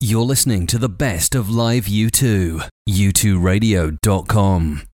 You're listening to the best of live U2. U2Radio.com.